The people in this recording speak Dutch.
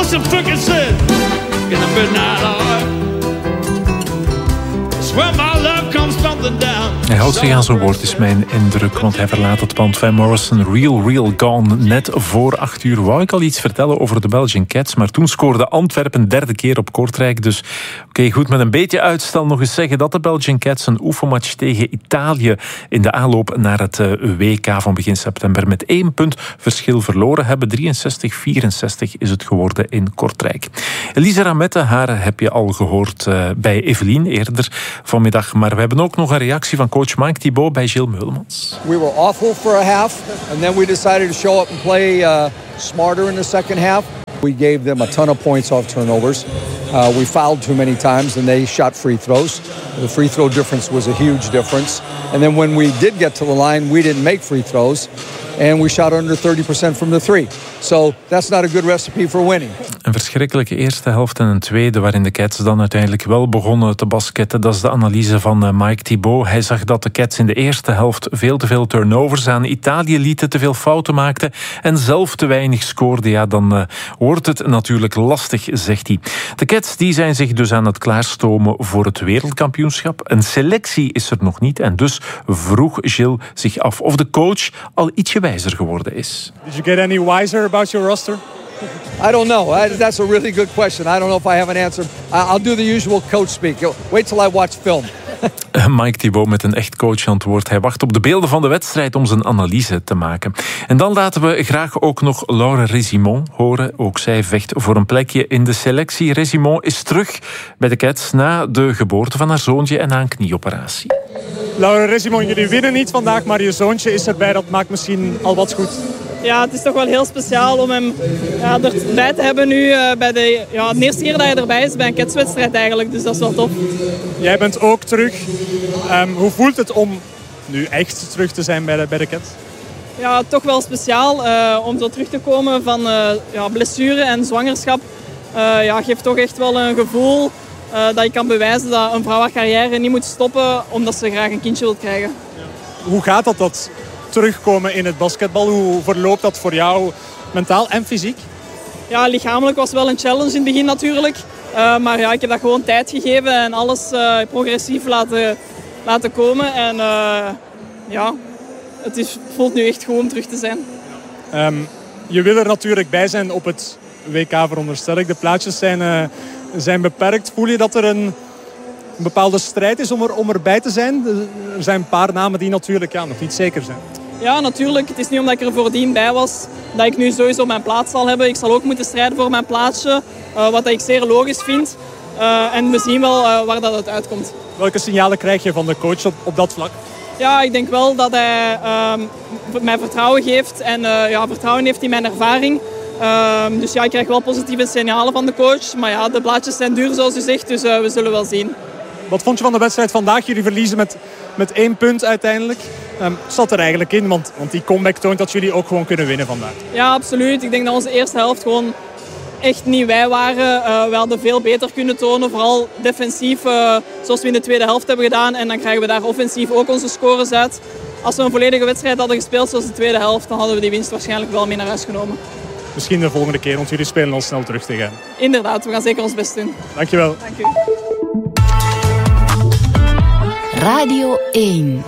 some fricassee in the midnight hour. It's where my love comes thumping down. Hij houdt zich aan zijn woord, is mijn indruk, want hij verlaat het pand. Van Morrison, Real Gone. Net voor 8 uur wou ik al iets vertellen over de Belgian Cats, maar toen scoorde Antwerpen derde keer op Kortrijk. Dus oké, goed, met een beetje uitstel nog eens zeggen dat de Belgian Cats een oefenmatch tegen Italië in de aanloop naar het WK van begin september met 1 punt verschil verloren hebben. 63-64 is het geworden in Kortrijk. Elisa Ramette, haar heb je al gehoord bij Evelien eerder vanmiddag, maar we hebben ook nog een reactie van coach Mike Thibault bij Gilles Meulemans. We were awful for a half, and then we decided to show up and play smarter in the second half. We gave them a ton of points off turnovers. We fouled too many times, and they shot free throws. The free throw difference was a huge difference. And then when we did get to the line, we didn't make free throws, and we shot under 30% from the three. So that's not a good recipe for winning. Een verschrikkelijke eerste helft en een tweede waarin de Cats dan uiteindelijk wel begonnen te basketten. Dat is de analyse van Mike Thibault. Hij zag dat de Cats in de eerste helft veel te veel turnovers aan Italië lieten, te veel fouten maakten en zelf te weinig scoorden. Ja, dan wordt het natuurlijk lastig, zegt hij. De Cats die zijn zich dus aan het klaarstomen voor het wereldkampioenschap. Een selectie is er nog niet en dus vroeg Gilles zich af of de coach al ietsje wijzer geworden is. Did you get any wiser about your roster? I don't know. That's a really good question. I don't know if I have an answer. I'll do the usual coach speak. Wait till I watch film. Mike Thibault met een echt coachantwoord. Hij wacht op de beelden van de wedstrijd om zijn analyse te maken. En dan laten we graag ook nog Laure Résimond horen. Ook zij vecht voor een plekje in de selectie. Résimond is terug bij de Cats na de geboorte van haar zoontje en na een knieoperatie. Laure Résimond, jullie winnen niet vandaag, maar je zoontje is erbij. Dat maakt misschien al wat goed. Ja, het is toch wel heel speciaal om hem erbij te hebben nu bij de eerste keer dat hij erbij is bij een Cats-wedstrijd eigenlijk. Dus dat is wel tof. Jij bent ook terug. Hoe voelt het om nu echt terug te zijn bij de Cats? Ja, toch wel speciaal om zo terug te komen van blessure en zwangerschap. Geeft toch echt wel een gevoel dat je kan bewijzen dat een vrouw haar carrière niet moet stoppen omdat ze graag een kindje wil krijgen. Ja. Hoe gaat dat terugkomen in het basketbal? Hoe verloopt dat voor jou mentaal en fysiek? Ja, lichamelijk was wel een challenge in het begin natuurlijk. Maar ja, ik heb dat gewoon tijd gegeven en alles progressief laten komen. En het voelt nu echt goed om terug te zijn. Je wil er natuurlijk bij zijn op het WK, veronderstel ik. De plaatsjes zijn beperkt. Voel je dat er een bepaalde strijd is om erbij te zijn? Er zijn een paar namen die natuurlijk nog niet zeker zijn. Ja, natuurlijk. Het is niet omdat ik er voordien bij was dat ik nu sowieso mijn plaats zal hebben. Ik zal ook moeten strijden voor mijn plaatsje, wat ik zeer logisch vind. En we zien wel waar dat uitkomt. Welke signalen krijg je van de coach op dat vlak? Ja, ik denk wel dat hij mij vertrouwen geeft en vertrouwen heeft in mijn ervaring. Dus ja, ik krijg wel positieve signalen van de coach. Maar ja, de blaadjes zijn duur zoals u zegt, dus we zullen wel zien. Wat vond je van de wedstrijd vandaag? Jullie verliezen met 1 punt uiteindelijk. Zat er eigenlijk in, want die comeback toont dat jullie ook gewoon kunnen winnen vandaag. Ja, absoluut. Ik denk dat onze eerste helft gewoon echt niet wij waren. We hadden veel beter kunnen tonen, vooral defensief, zoals we in de tweede helft hebben gedaan. En dan krijgen we daar offensief ook onze scores uit. Als we een volledige wedstrijd hadden gespeeld zoals de tweede helft, dan hadden we die winst waarschijnlijk wel mee naar huis genomen. Misschien de volgende keer, want jullie spelen al snel terug tegen hen. Inderdaad, we gaan zeker ons best doen. Dankjewel. Dank u. Radio 1